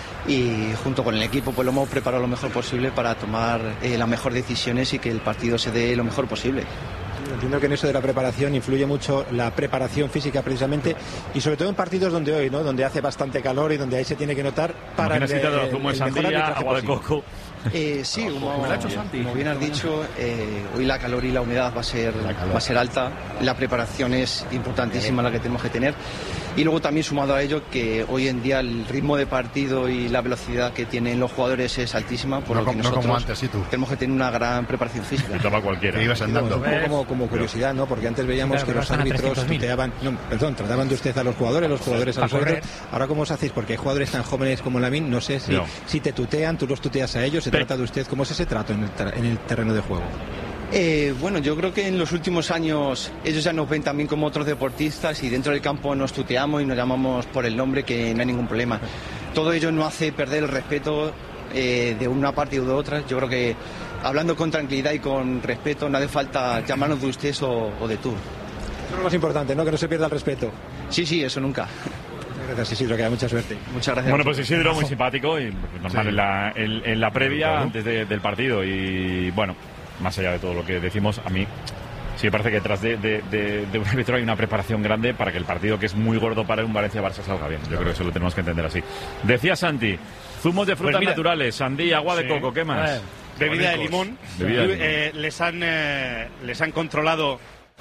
y junto con el equipo pues lo hemos preparado lo mejor posible para tomar eh, las mejores decisiones y que el partido se dé lo mejor posible.
Entiendo que en eso de la preparación influye mucho la preparación física precisamente, y sobre todo en partidos donde hoy, ¿no?, donde hace bastante calor y donde ahí se tiene que notar para el, el, el,
zumo de sandía, agua de coco.
Eh, sí, como, como bien has dicho, eh, hoy la calor y la humedad va a ser va a ser alta. La preparación es importantísima, la que tenemos que tener. Y luego también sumado a ello que hoy en día el ritmo de partido y la velocidad que tienen los jugadores es altísima, por
no,
lo que
no
nosotros
como antes, ¿sí, tú?
tenemos que tener una gran preparación física.
Toma cualquiera.
Te ibas andando.
No, un poco como, como curiosidad, ¿no? Porque antes veíamos sí, que los árbitros tuteaban, no, perdón, trataban de usted a los jugadores, los jugadores a los árbitros. Ahora, ¿cómo os hacéis? Porque hay jugadores tan jóvenes como Lamine, no sé si, no. si te tutean, tú los tuteas a ellos, se Pero... trata de usted. ¿Cómo es ese trato en el, ter en el terreno de juego?
Eh, bueno, yo creo que en los últimos años ellos ya nos ven también como otros deportistas, y dentro del campo nos tuteamos y nos llamamos por el nombre, que no hay ningún problema. Todo ello no hace perder el respeto eh, de una parte u de otra. Yo creo que hablando con tranquilidad y con respeto, no hace falta llamarnos de usted o, o de tú.
Eso es lo más importante, ¿no? Que no se pierda el respeto.
Sí, sí, eso nunca.
Gracias, Isidro, que da mucha suerte.
Muchas gracias.
Bueno, pues Isidro muy simpático y normal sí. en, la, en, en la previa, claro, antes de, del partido. Y bueno, más allá de todo lo que decimos, a mí sí me parece que detrás de, de, de, de un árbitro hay una preparación grande para que el partido, que es muy gordo para un Valencia-Barça, salga bien. Yo claro. creo que eso lo tenemos que entender así. Decía Santi, zumos de frutas pues naturales, sandía, agua sí. de coco, ¿qué más?
Bebida de limón. Bebida de limón. Eh, les, han, eh, les han controlado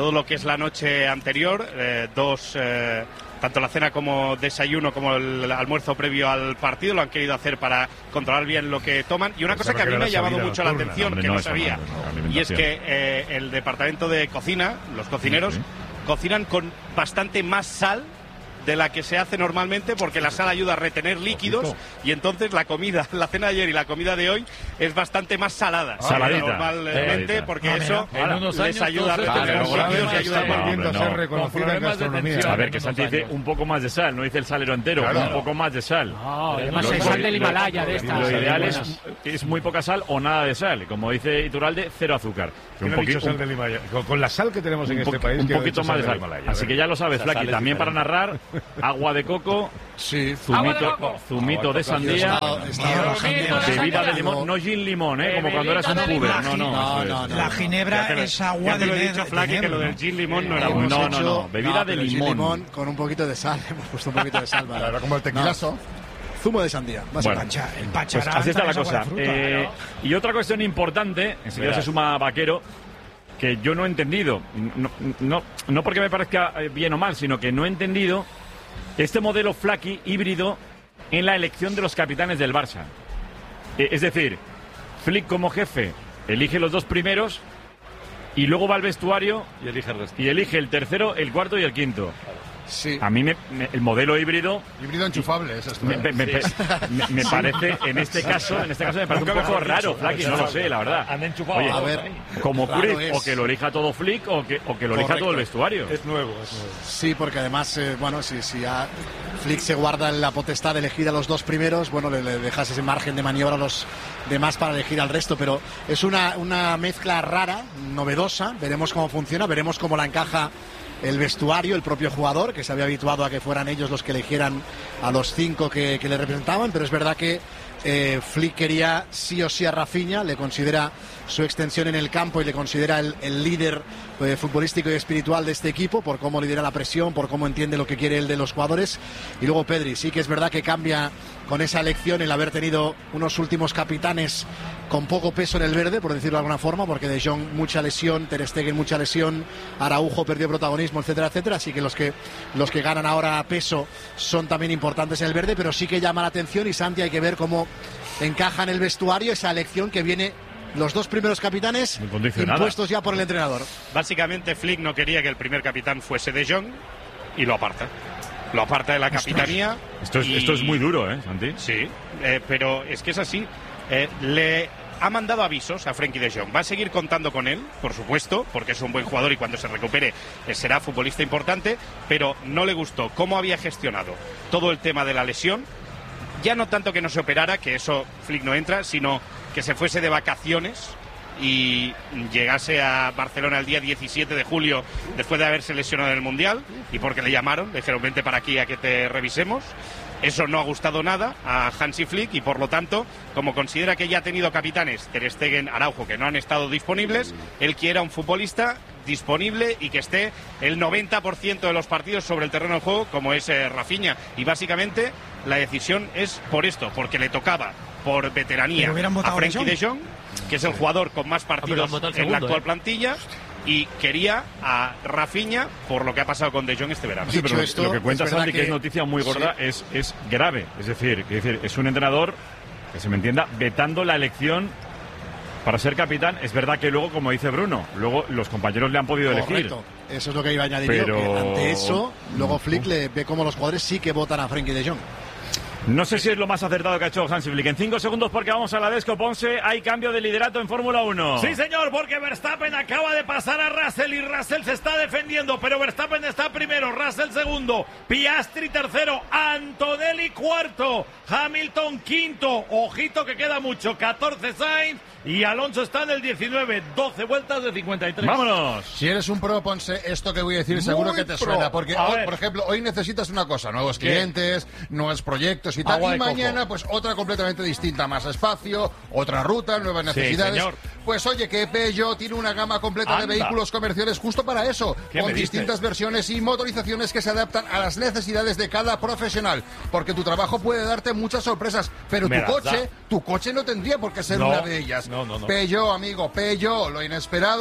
todo lo que es la noche anterior, eh, dos... Eh, tanto la cena como desayuno como el almuerzo previo al partido lo han querido hacer para controlar bien lo que toman. Y una cosa que a mí me ha llamado mucho la atención, que no sabía, y es que eh, el departamento de cocina, los cocineros, cocinan con bastante más sal de la que se hace normalmente, porque la sal ayuda a retener líquidos y entonces la comida, la cena de ayer y la comida de hoy es bastante más salada.
Saladita.
Normalmente,
eh,
porque
ah,
eso
en unos
les ayuda a retener los líquidos y ayuda a
volviendo a ser reconocida en gastronomía.
A ver, que Santi dice un poco más de sal, no dice el salero entero,
claro.
un poco más de sal.
No, además es sal del Himalaya de esta.
Lo ideal es, es muy poca sal o nada de sal. Como dice Iturralde, cero azúcar.
Un poquito sal del Himalaya. Con, con la sal que tenemos en este país,
un poquito más de sal. Así que ya lo sabes, Flaki. También para narrar, agua de coco,
sí,
zumito, zumito de sandía, bebida de limón, no gin limón, ¿eh? Como cuando eras un puber. No, no.
La ginebra es agua de
limón. Flaki, que lo del gin limón no era bueno.
No, no, no. Bebida de limón.
Con un poquito de sal. Hemos puesto un poquito de sal.
Era como el tequilazo.
Zumo de sandía.
Bueno,
el
pues así está la cosa. Eh, y otra cuestión importante, enseguida se suma Vaquero, que yo no he entendido, no, no, no porque me parezca bien o mal, sino que no he entendido este modelo Flaki híbrido en la elección de los capitanes del Barça. Eh, es decir, Flick como jefe elige los dos primeros y luego va al vestuario
y elige el resto.
Y elige el tercero, el cuarto y el quinto.
Sí.
A mí me, me, el modelo híbrido
híbrido enchufable es esto.
Me, me, me, me, me parece en este caso, en este caso me parece un poco raro, Flaki, no lo sé, la verdad.
Han enchufado.
Oye,
a
ver, como Cruyff, o que lo elija todo Flick o que o que lo elija
Correcto.
todo el vestuario.
Es nuevo, es nuevo.
Sí, porque además, eh, bueno, si, si a Flick se guarda la potestad de elegir a los dos primeros, bueno, le, le dejas ese margen de maniobra a los demás para elegir al resto, pero es una, una mezcla rara, novedosa, veremos cómo funciona, veremos cómo la encaja el vestuario, el propio jugador, que se había habituado a que fueran ellos los que eligieran a los cinco que, que le representaban, pero es verdad que eh, Flick quería sí o sí a Rafinha, le considera su extensión en el campo y le considera el, el líder eh, futbolístico y espiritual de este equipo, por cómo lidera la presión, por cómo entiende lo que quiere él de los jugadores. Y luego Pedri, sí que es verdad que cambia con esa elección el haber tenido unos últimos capitanes con poco peso en el verde, por decirlo de alguna forma, porque De Jong mucha lesión, Ter Stegen mucha lesión, Araujo perdió protagonismo, etcétera, etcétera, así que los que los que ganan ahora peso son también importantes en el verde, pero sí que llama la atención, y Santi, hay que ver cómo encaja en el vestuario esa elección que viene, los dos primeros capitanes impuestos ya por el entrenador.
Básicamente Flick no quería que el primer capitán fuese De Jong y lo aparta. Lo aparta de la capitanía.
Esto es,
y...
esto es muy duro, ¿eh, Santi?
Sí, eh, pero es que es así. Eh, le ha mandado avisos a Frenkie de Jong. Va a seguir contando con él, por supuesto, porque es un buen jugador y cuando se recupere eh, será futbolista importante, pero no le gustó cómo había gestionado todo el tema de la lesión. Ya no tanto que no se operara, que eso Flick no entra, sino que se fuese de vacaciones y llegase a Barcelona el día diecisiete de julio después de haberse lesionado en el Mundial, y porque le llamaron, le dijeron vente para aquí a que te revisemos. Eso no ha gustado nada a Hansi Flick y por lo tanto, como considera que ya ha tenido capitanes, Ter Stegen, Araujo, que no han estado disponibles, él quiere a un futbolista disponible y que esté el noventa por ciento de los partidos sobre el terreno de juego, como es eh, Rafinha. Y básicamente la decisión es por esto, porque le tocaba por veteranía a Frenkie de Jong, que es el jugador con más partidos
segundo,
en la actual
¿eh?
plantilla, y quería a Rafinha por lo que ha pasado con De Jong este verano.
Sí, pero
esto,
lo que cuenta
es
Santi, que...
que
es noticia muy gorda, sí. es, es grave. Es decir, que decir, es un entrenador, que se me entienda, vetando la elección para ser capitán. Es verdad que luego, como dice Bruno, luego los compañeros le han podido
Correcto.
elegir.
Eso es lo que iba a añadir
pero...
yo, que ante eso, luego Flick le ve como los jugadores sí que votan a Frenkie de Jong.
No sé si es lo más acertado que ha hecho Hansi Flick. En cinco segundos, porque vamos a la Desco Ponce, hay cambio de liderato en Fórmula uno.
Sí, señor, porque Verstappen acaba de pasar a Russell y Russell se está defendiendo, pero Verstappen está primero, Russell segundo, Piastri tercero, Antonelli cuarto, Hamilton quinto, ojito que queda mucho, catorce Sainz y Alonso está en el diecinueve, doce vueltas de cincuenta y tres.
¡Vámonos!
Si eres un pro, Ponce, esto que voy a decir
Muy
seguro que te
pro.
suena, porque
A
hoy,
ver.
por ejemplo, hoy necesitas una cosa, nuevos
¿Qué?
clientes, nuevos proyectos y tal,
Agua
y
de coco.
mañana pues otra completamente distinta, más espacio, otra ruta, nuevas necesidades.
señor.
Pues oye, que Peugeot tiene una gama completa
Anda.
de vehículos comerciales justo para eso,
¿Qué
con
me dices?
distintas versiones y motorizaciones que se adaptan a las necesidades de cada profesional, porque tu trabajo puede darte muchas sorpresas, pero
Me
tu
las
coche,
da.
tu coche no tendría por qué ser
No,
una de ellas.
no, no, no.
Peugeot, amigo, Peugeot, lo inesperado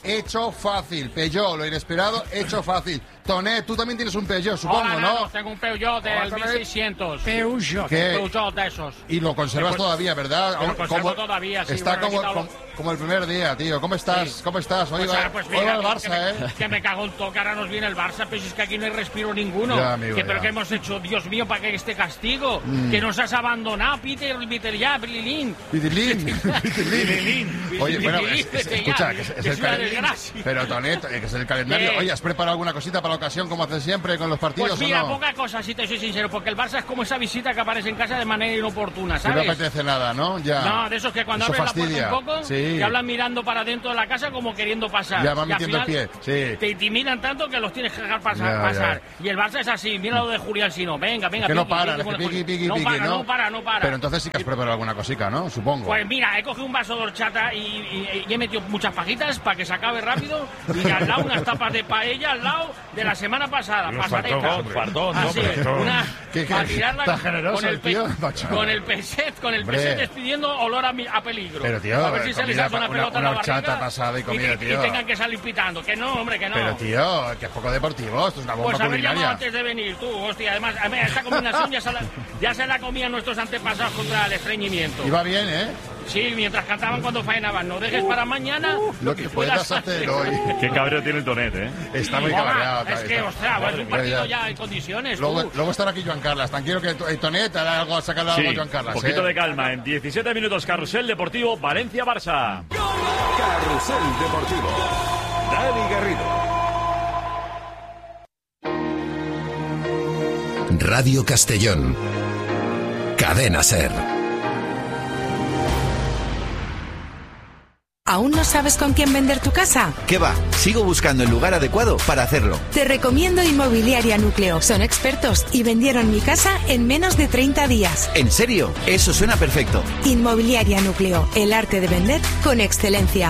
hecho fácil. Peugeot, lo inesperado, hecho fácil. Tonet, tú también tienes un Peugeot, supongo,
Hola,
¿no?
nanos, tengo un Peugeot del mil seiscientos.
Peugeot.
Peugeot de esos.
Y lo conservas
Pues,
todavía, ¿verdad?
Lo conservo
Como-
todavía, sí.
Está
bueno,
como,
he quitado-
como, como el primer día, tío. ¿Cómo estás?
Sí.
¿Cómo estás? Hoy
Pues,
va,
ah, pues
hoy
mira,
va el
que-
Barça,
que, me,
¿eh?
que me cago en todo, que ahora nos viene el Barça, pero es que aquí no hay respiro ninguno.
Ya, amigo,
que, pero
ya.
que hemos hecho, Dios mío, para que este castigo.
Mm.
Que nos has abandonado, Peter, Peter ya, Pililín.
Pitilín, pitilín. Oye, bueno, es- es-
Vete ya,
escucha, que es, es
que
el
es una
calendario.
desgracia.
Pero Tonet, eh, que es el calendario.
¿Qué?
Oye, ¿has preparado alguna cosita para la ocasión, como haces siempre con los partidos
Pues mira,
o no?
poca cosa, si te soy sincero, porque el Barça es como esa visita que aparece en casa de manera inoportuna,
Que no
¿sabes?
apetece nada, ¿no? Ya.
No, de esos que cuando
Eso
abres
fastidia.
la puerta un poco,
Sí.
te hablan mirando para dentro de la casa como queriendo pasar.
Ya van
Y al
metiendo el
final
pie, sí.
Te intimidan tanto que los tienes que dejar pasar.
Ya,
pasar.
ya.
Y el Barça es así, mira lo de Julián Sino, venga, venga,
Que no
piqui,
para,
piqui,
que
con el
piqui,
Juli-
piqui,
no
piqui,
para,
¿no?
no para, no para.
Pero entonces sí que has preparado alguna cosica, ¿no? Supongo.
Pues mira, he cogido un vaso de horchata y, y- y he metido muchas pajitas para que se acabe rápido. Y al lado unas tapas de paella al lado de la semana pasada.
Un
pasareca.
fartón, fartón,
Así
hombre,
es,
fartón.
una,
¿Qué- qué-
para tirarla
tan generoso
con el,
el tío,
pe-
macho?
con el peset, con el
Hombre.
peset despidiendo olor a, mi- a peligro.
Pero, tío,
a ver si se les
comida
hace una
pa-
pelota
una-
en la
una horchata
barriga
pasada y comida,
y,
tío.
tengan que salir pitando. Que no, hombre, que no.
Pero, tío, que es poco deportivo. Esto es una bomba
Pues haber llamado
culinaria.
antes de venir, tú, hostia. Además, a ver, esta combinación ya se, la, ya se la comían nuestros antepasados contra el estreñimiento.
Y va bien, ¿eh?
Sí, mientras cantaban cuando faenaban. No dejes para mañana
Lo que puedas hacer hoy.
Qué cabreo tiene el Tonet, ¿eh?
Está muy
Toma,
cabreado.
Es
está-
que,
está-
ostras, es un
Madre
partido
mía.
ya en condiciones.
Luego,
tú.
luego estará aquí Joan Carlas. Tranquilo que to- eh, Tonet hará algo, sacarle
Sí,
algo a Joan Carlas.
poquito
¿eh?
de calma. En diecisiete minutos, Carrusel Deportivo, Valencia-Barça.
Carrusel Deportivo. Dani Garrido.
Radio Castellón. Cadena SER.
¿Aún no sabes con quién vender tu casa?
¿Qué va? Sigo buscando el lugar adecuado para hacerlo.
Te recomiendo Inmobiliaria Núcleo. Son expertos y vendieron mi casa en menos de treinta días.
¿En serio? Eso suena perfecto.
Inmobiliaria Núcleo. El arte de vender con excelencia.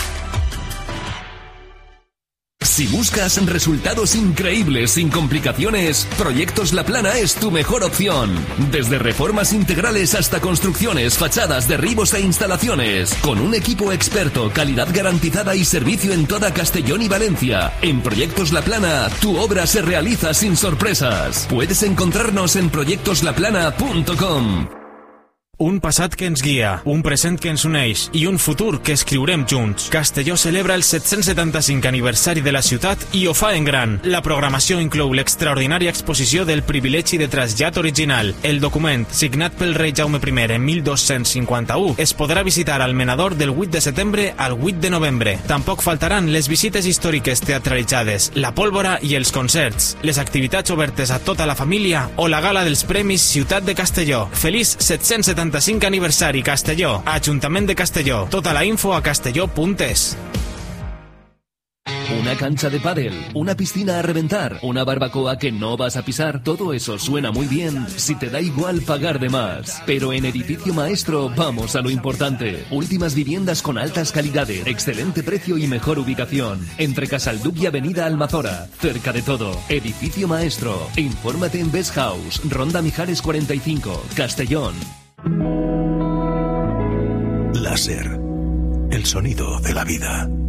Si buscas resultados increíbles sin complicaciones, Proyectos La Plana es tu mejor opción. Desde reformas integrales hasta construcciones, fachadas, derribos e instalaciones. Con un equipo experto, calidad garantizada y servicio en toda Castellón y Valencia. En Proyectos La Plana, tu obra se realiza sin sorpresas. Puedes encontrarnos en proyectos la plana punto com.
Un passat que ens guia, un present que ens uneix i un futur que escriurem junts. Castelló celebra el set-cents setanta-cinc aniversari de la ciutat i ho fa en gran. La programació inclou l'extraordinària exposició del privilegi de trasllat original. El document, signat pel rei Jaume primer en mil dos-cents cinquanta-u, es podrà visitar al menador del vuit de setembre al vuit de novembre. Tampoc faltaran les visites històriques teatralitzades, la pólvora i els concerts, les activitats obertes a tota la família o la gala dels Premis Ciutat de Castelló. Feliç set-cents setanta-cinc aniversari Castelló, Ajuntament de Castelló. Tota la info a castelló punto es.
Una cancha de pádel, una piscina a reventar, una barbacoa que no vas a pisar, todo eso suena muy bien si te da igual pagar de más. Pero en Edificio Maestro vamos a lo importante. Últimas viviendas con altas calidades, excelente precio y mejor ubicación. Entre Casalduc y Avenida Almazora, cerca de todo. Edificio Maestro. Infórmate en Best House, Ronda Mijares cuarenta y cinco, Castellón.
Láser. El sonido de la vida.